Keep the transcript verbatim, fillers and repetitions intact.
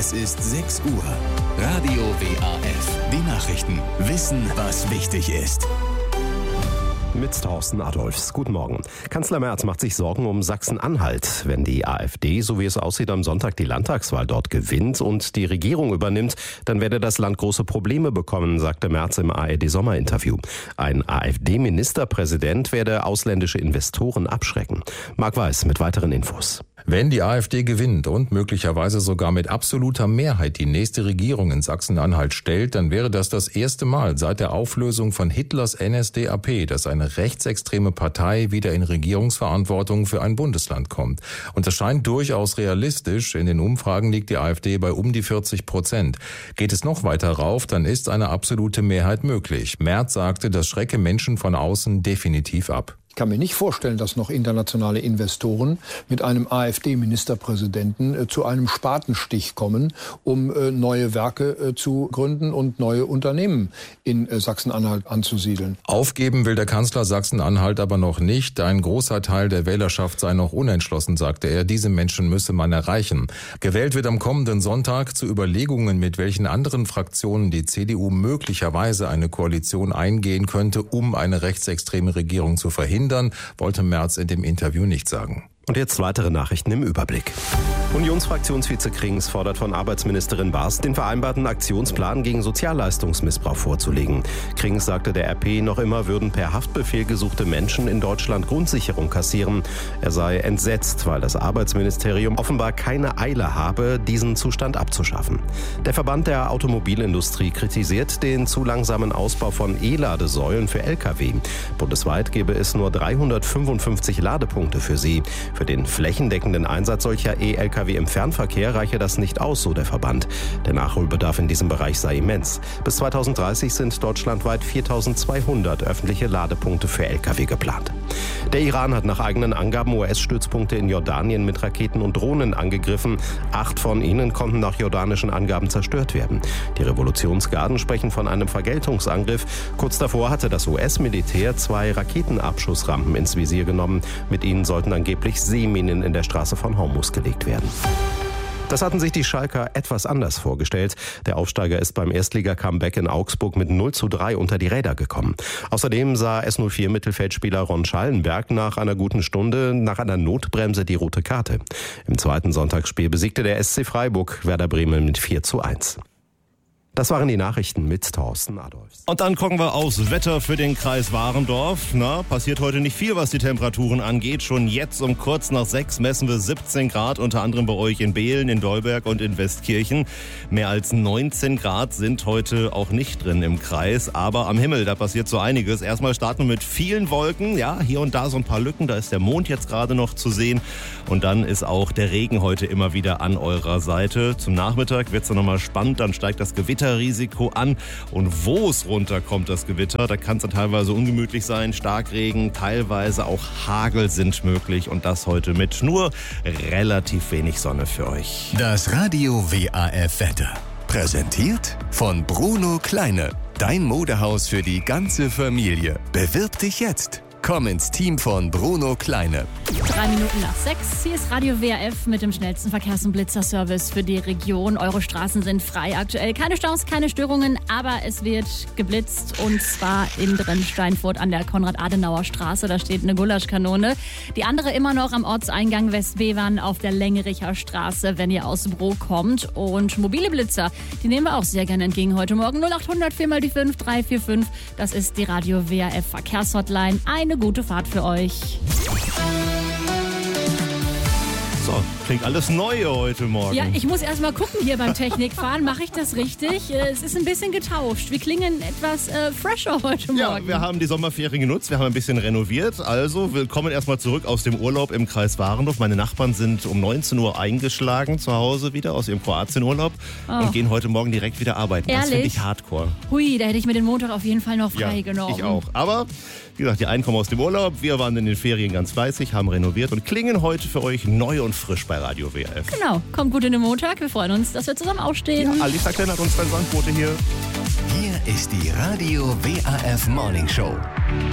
Es ist sechs Uhr. Radio W A F. Die Nachrichten. Wissen, was wichtig ist. Mit Thorsten Adolfs. Guten Morgen. Kanzler Merz macht sich Sorgen um Sachsen-Anhalt. Wenn die AfD, so wie es aussieht, am Sonntag die Landtagswahl dort gewinnt und die Regierung übernimmt, dann werde das Land große Probleme bekommen, sagte Merz im A R D-Sommerinterview. Ein AfD-Ministerpräsident werde ausländische Investoren abschrecken. Marc Weiß mit weiteren Infos. Wenn die AfD gewinnt und möglicherweise sogar mit absoluter Mehrheit die nächste Regierung in Sachsen-Anhalt stellt, dann wäre das das erste Mal seit der Auflösung von Hitlers N S D A P, dass eine rechtsextreme Partei wieder in Regierungsverantwortung für ein Bundesland kommt. Und das scheint durchaus realistisch. In den Umfragen liegt die AfD bei um die vierzig Prozent. Geht es noch weiter rauf, dann ist eine absolute Mehrheit möglich. Merz sagte, das schrecke Menschen von außen definitiv ab. Ich kann mir nicht vorstellen, dass noch internationale Investoren mit einem AfD-Ministerpräsidenten äh, zu einem Spatenstich kommen, um äh, neue Werke äh, zu gründen und neue Unternehmen in äh, Sachsen-Anhalt anzusiedeln. Aufgeben will der Kanzler Sachsen-Anhalt aber noch nicht. Ein großer Teil der Wählerschaft sei noch unentschlossen, sagte er. Diese Menschen müsse man erreichen. Gewählt wird am kommenden Sonntag. Zu Überlegungen, mit welchen anderen Fraktionen die C D U möglicherweise eine Koalition eingehen könnte, um eine rechtsextreme Regierung zu verhindern, wollte Merz in dem Interview nicht sagen. Und jetzt weitere Nachrichten im Überblick. Unionsfraktionsvize Krings fordert von Arbeitsministerin Baas, den vereinbarten Aktionsplan gegen Sozialleistungsmissbrauch vorzulegen. Krings sagte der R P, noch immer würden per Haftbefehl gesuchte Menschen in Deutschland Grundsicherung kassieren. Er sei entsetzt, weil das Arbeitsministerium offenbar keine Eile habe, diesen Zustand abzuschaffen. Der Verband der Automobilindustrie kritisiert den zu langsamen Ausbau von E-Ladesäulen für L K W. Bundesweit gäbe es nur dreihundertfünfundfünfzig Ladepunkte für sie. Für den flächendeckenden Einsatz solcher E-L K W im Fernverkehr reiche das nicht aus, so der Verband. Der Nachholbedarf in diesem Bereich sei immens. Bis zweitausenddreißig sind deutschlandweit viertausendzweihundert öffentliche Ladepunkte für L K W geplant. Der Iran hat nach eigenen Angaben U S-Stützpunkte in Jordanien mit Raketen und Drohnen angegriffen. Acht von ihnen konnten nach jordanischen Angaben zerstört werden. Die Revolutionsgarden sprechen von einem Vergeltungsangriff. Kurz davor hatte das U S-Militär zwei Raketenabschussrampen ins Visier genommen. Mit ihnen sollten angeblich Seeminen in der Straße von Hormuz gelegt werden. Das hatten sich die Schalker etwas anders vorgestellt. Der Aufsteiger ist beim Erstliga-Comeback in Augsburg mit null zu drei unter die Räder gekommen. Außerdem sah S null vier Mittelfeldspieler Ron Schallenberg nach einer guten Stunde nach einer Notbremse die rote Karte. Im zweiten Sonntagsspiel besiegte der S C Freiburg Werder Bremen mit vier zu eins. Das waren die Nachrichten mit Thorsten Adolfs. Und dann gucken wir aufs Wetter für den Kreis Warendorf. Na, passiert heute nicht viel, was die Temperaturen angeht. Schon jetzt um kurz nach sechs messen wir siebzehn Grad, unter anderem bei euch in Behlen, in Dolberg und in Westkirchen. Mehr als neunzehn Grad sind heute auch nicht drin im Kreis. Aber am Himmel, da passiert so einiges. Erstmal starten wir mit vielen Wolken. Ja, hier und da so ein paar Lücken. Da ist der Mond jetzt gerade noch zu sehen. Und dann ist auch der Regen heute immer wieder an eurer Seite. Zum Nachmittag wird es dann nochmal spannend. Dann steigt das Gewitter Risiko an. Und wo es runterkommt, das Gewitter, da kann es dann teilweise ungemütlich sein. Starkregen, teilweise auch Hagel sind möglich. Und das heute mit nur relativ wenig Sonne für euch. Das Radio W A F Wetter. Präsentiert von Bruno Kleine. Dein Modehaus für die ganze Familie. Bewirb dich jetzt. Komm ins Team von Bruno Kleine. Drei Minuten nach sechs. Hier ist Radio W A F mit dem schnellsten Verkehrs- und Blitzerservice für die Region. Eure Straßen sind frei aktuell. Keine Staus, keine Störungen, aber es wird geblitzt. Und zwar in Drensteinfurt an der Konrad-Adenauer-Straße. Da steht eine Gulaschkanone. Die andere immer noch am Ortseingang Westbevern auf der Längericher Straße, wenn ihr aus Bro kommt. Und mobile Blitzer, die nehmen wir auch sehr gerne entgegen heute Morgen. null acht hundert vier mal die fünf drei vier fünf. Das ist die Radio W A F Verkehrshotline. Eine gute Fahrt für euch. So, klingt alles neu heute Morgen. Ja, ich muss erst mal gucken hier beim Technikfahren. Mache ich das richtig? Es ist ein bisschen getauscht. Wir klingen etwas äh, fresher heute Morgen. Ja, wir haben die Sommerferien genutzt. Wir haben ein bisschen renoviert. Also, willkommen erstmal zurück aus dem Urlaub im Kreis Warendorf. Meine Nachbarn sind um neunzehn Uhr eingeschlagen zu Hause wieder aus ihrem Kroatien-Urlaub oh. und gehen heute Morgen direkt wieder arbeiten. Ehrlich? Das finde ich hardcore. Hui, da hätte ich mir den Montag auf jeden Fall noch frei ja, genommen. Ich auch. Aber, wie gesagt, die einen kommen aus dem Urlaub. Wir waren in den Ferien ganz fleißig, haben renoviert und klingen heute für euch neu und frisch bei Radio W A F. Genau, kommt gut in den Montag. Wir freuen uns, dass wir zusammen aufstehen. Ja, Alisa Klein hat uns zwei Sandboote hier. Hier ist die Radio W A F Morning Show.